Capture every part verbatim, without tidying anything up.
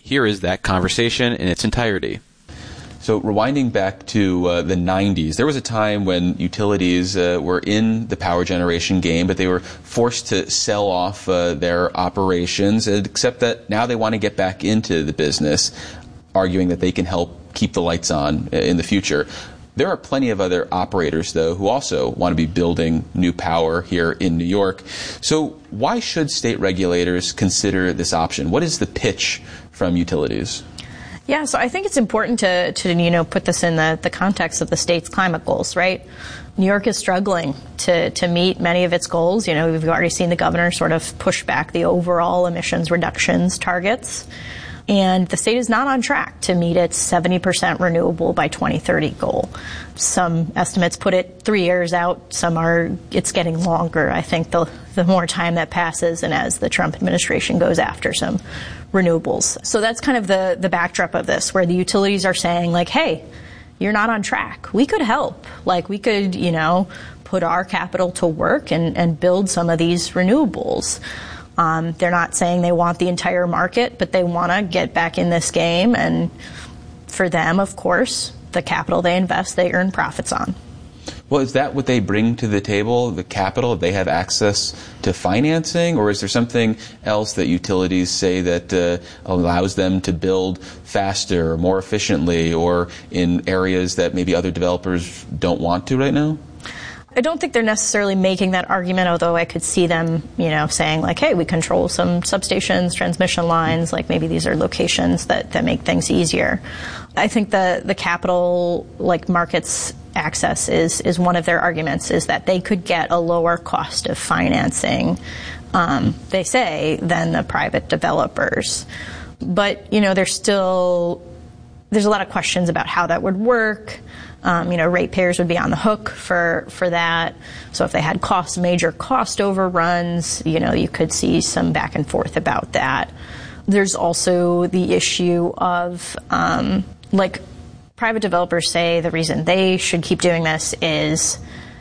Here is that conversation in its entirety. So rewinding back to uh, the nineties, there was a time when utilities uh, were in the power generation game, but they were forced to sell off uh, their operations, except that now they want to get back into the business, arguing that they can help keep the lights on in the future. There are plenty of other operators, though, who also want to be building new power here in New York. So why should state regulators consider this option? What is the pitch from utilities? Yeah, so I think it's important to, to you know, put this in the, the context of the state's climate goals, right? New York is struggling to, to meet many of its goals. You know, we've already seen the governor sort of push back the overall emissions reductions targets. And the state is not on track to meet its seventy percent renewable by twenty thirty goal. Some estimates put it three years out. Some are, it's getting longer. I think the, the more time that passes and as the Trump administration goes after some renewables. So that's kind of the, the backdrop of this, where the utilities are saying, like, hey, you're not on track. We could help. Like, we could, you know, put our capital to work and, and build some of these renewables. Um, they're not saying they want the entire market, but they want to get back in this game. And for them, of course, the capital they invest, they earn profits on. Well, is that what they bring to the table, the capital? They have access to financing? Or is there something else that utilities say that uh, allows them to build faster or more efficiently, or in areas that maybe other developers don't want to right now? I don't think they're necessarily making that argument, although I could see them, you know, saying like, hey, we control some substations, transmission lines, like maybe these are locations that, that make things easier. I think the, the capital, like markets access is, is one of their arguments, is that they could get a lower cost of financing, um, they say, than the private developers. But, you know, there's still, there's a lot of questions about how that would work. Um, you know, ratepayers would be on the hook for, for that. So if they had cost, major cost overruns, you know, you could see some back and forth about that. There's also the issue of, um, like, private developers say the reason they should keep doing this is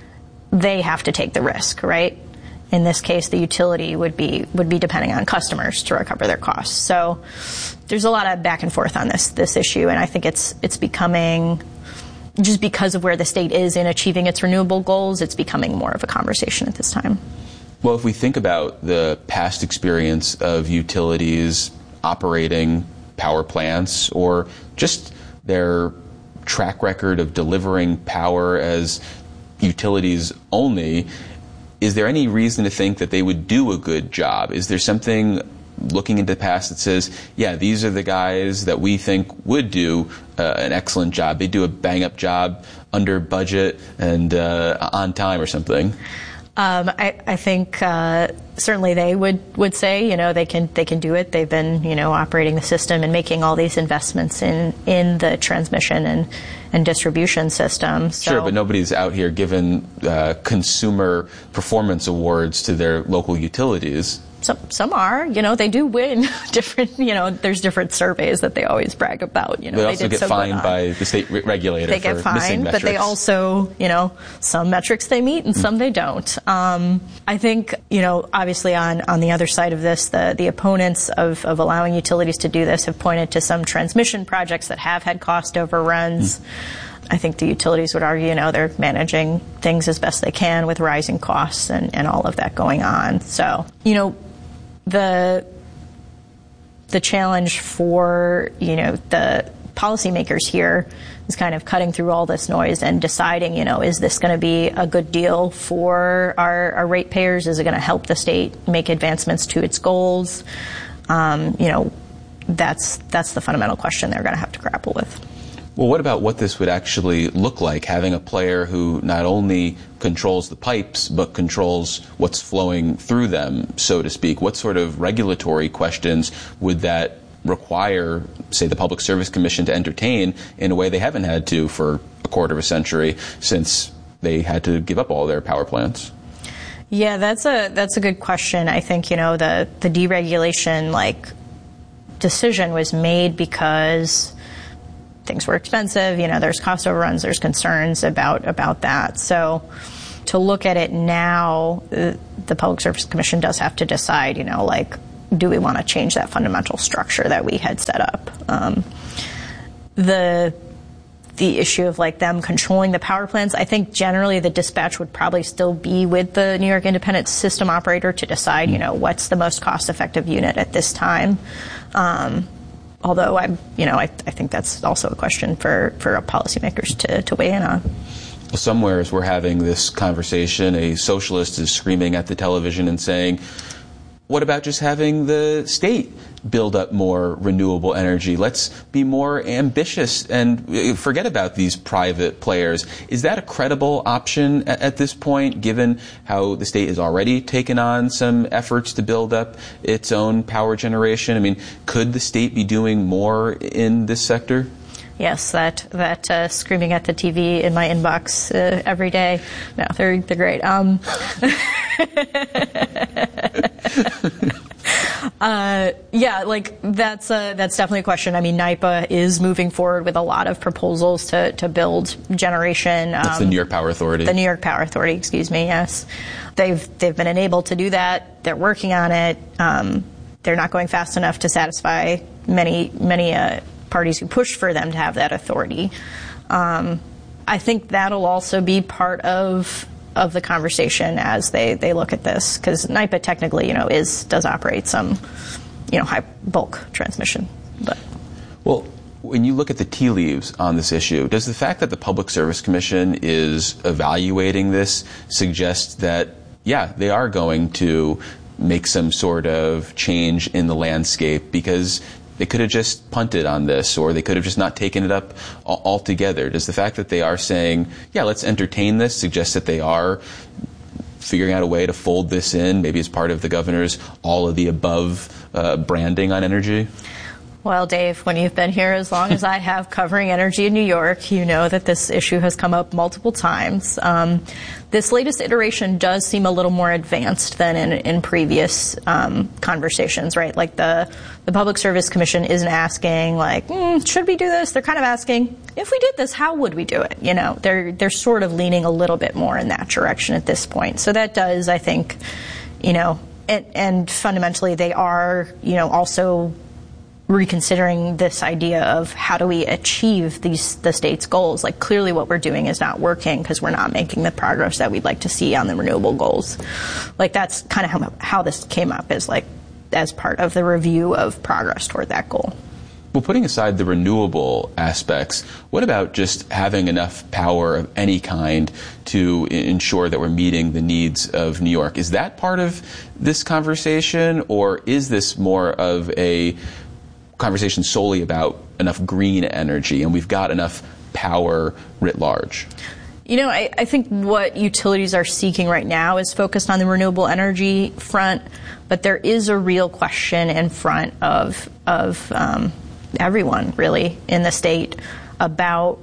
they have to take the risk, right? In this case, the utility would be would be depending on customers to recover their costs. So there's a lot of back and forth on this this issue, and I think it's it's becoming, just because of where the state is in achieving its renewable goals, it's becoming more of a conversation at this time. Well, if we think about the past experience of utilities operating power plants, or just their track record of delivering power as utilities only, is there any reason to think that they would do a good job? Is there something looking into the past that says, yeah, these are the guys that we think would do uh, an excellent job? They do a bang-up job under budget and uh, on time or something. Um, I, I think uh, certainly they would, would say, you know, they can they can do it. They've been, you know, operating the system and making all these investments in, in the transmission and, and distribution system. So. Sure, but nobody's out here giving uh, consumer performance awards to their local utilities. Some, some are, you know, they do win different, you know, there's different surveys that they always brag about. You know, they they also did get so fined by the state re- regulator they for get fined, missing metrics. But they also, you know, some metrics they meet and mm. some they don't. Um, I think, you know, obviously on, on the other side of this, the, the opponents of, of allowing utilities to do this have pointed to some transmission projects that have had cost overruns. Mm. I think the utilities would argue, you know, they're managing things as best they can with rising costs and, and all of that going on. So, you know, The the challenge for, you know, the policymakers here is kind of cutting through all this noise and deciding, you know, is this going to be a good deal for our, our ratepayers? Is it going to help the state make advancements to its goals? Um, you know, that's that's the fundamental question they're going to have to grapple with. Well, what about what this would actually look like, having a player who not only controls the pipes, but controls what's flowing through them, so to speak? What sort of regulatory questions would that require, say, the Public Service Commission to entertain in a way they haven't had to for a quarter of a century, since they had to give up all their power plants? Yeah, that's a that's a good question. I think, you know, the, the deregulation, like, decision was made because things were expensive, you know, there's cost overruns, there's concerns about, about that. So to look at it now, the Public Service Commission does have to decide, you know, like, do we want to change that fundamental structure that we had set up? Um, the the issue of like them controlling the power plants, I think generally the dispatch would probably still be with the New York Independent System Operator to decide, you know, what's the most cost-effective unit at this time. Um, although I'm, you know, I, I think that's also a question for for policymakers to to weigh in on. Well, somewhere as we're having this conversation, a socialist is screaming at the television and saying, what about just having the state build up more renewable energy? Let's be more ambitious and forget about these private players. Is that a credible option at, at this point, given how the state has already taken on some efforts to build up its own power generation? I mean, could the state be doing more in this sector? Yes, that that uh, screaming at the T V in my inbox uh, every day. No, they're they're great. Um, uh, yeah, like that's uh, that's definitely a question. I mean, NYPA is moving forward with a lot of proposals to to build generation. Um, that's the New York Power Authority. The New York Power Authority, excuse me. Yes, they've they've been enabled to do that. They're working on it. Um, they're not going fast enough to satisfy many many. Uh, parties who push for them to have that authority. Um, I think that'll also be part of of the conversation as they, they look at this, because NYPA technically, you know, is does operate some, you know, high bulk transmission. But well, when you look at the tea leaves on this issue, does the fact that the Public Service Commission is evaluating this suggest that, yeah, they are going to make some sort of change in the landscape? Because they could have just punted on this, or they could have just not taken it up altogether. Does the fact that they are saying, yeah, let's entertain this, suggest that they are figuring out a way to fold this in, maybe as part of the governor's all of the above uh, branding on energy? Well, Dave, when you've been here as long as I have covering energy in New York, you know that this issue has come up multiple times. Um, this latest iteration does seem a little more advanced than in, in previous um, conversations, right? Like the, the Public Service Commission isn't asking, like, mm, should we do this? They're kind of asking, if we did this, how would we do it? You know, they're they're sort of leaning a little bit more in that direction at this point. So that does, I think, you know, and, and fundamentally they are, you know, also reconsidering this idea of how do we achieve these the state's goals. Like, clearly what we're doing is not working because we're not making the progress that we'd like to see on the renewable goals. Like, that's kind of how, how this came up, is like as part of the review of progress toward that goal. Well, putting aside the renewable aspects, what about just having enough power of any kind to ensure that we're meeting the needs of New York? Is that part of this conversation, or is this more of a conversation solely about enough green energy and we've got enough power writ large? You know, I, I think what utilities are seeking right now is focused on the renewable energy front, but there is a real question in front of of um, everyone, really, in the state about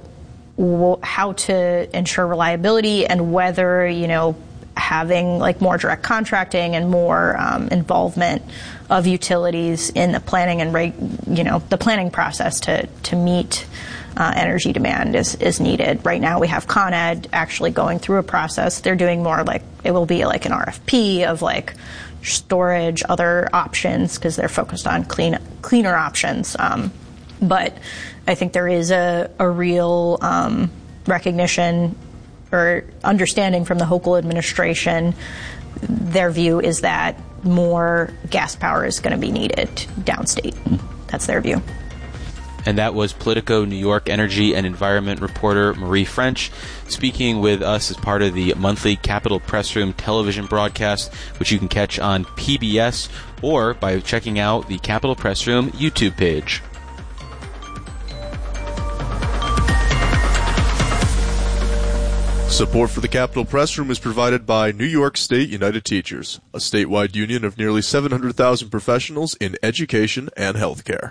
w- how to ensure reliability and whether, you know, having like more direct contracting and more um, involvement of utilities in the planning and reg- you know the planning process to to meet uh, energy demand is is needed. Right now we have Con Ed actually going through a process. They're doing more like, it will be like an R F P of like storage, other options, because they're focused on clean cleaner options. Um, but I think there is a a real um, recognition or understanding from the Hochul administration. Their view is that more gas power is going to be needed downstate. That's their view. And that was Politico New York energy and environment reporter Marie French speaking with us as part of the monthly Capitol Press Room television broadcast, which you can catch on P B S or by checking out the Capitol Press Room YouTube page. Support for the Capitol Press Room is provided by New York State United Teachers, a statewide union of nearly seven hundred thousand professionals in education and healthcare.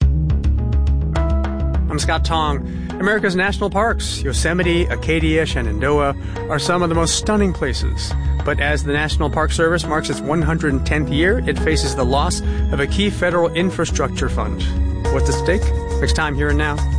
I'm Scott Tong. America's national parks, Yosemite, Acadia, Shenandoah, are some of the most stunning places. But as the National Park Service marks its one hundred tenth year, it faces the loss of a key federal infrastructure fund. What's at stake? Next time, Here and Now.